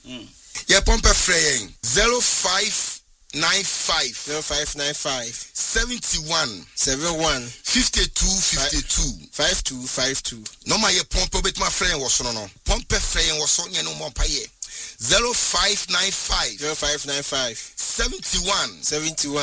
Ye pompe freying 0595 71 52 no ma ye pompe bet my friend was no pompe freying was on no more paye 0595 71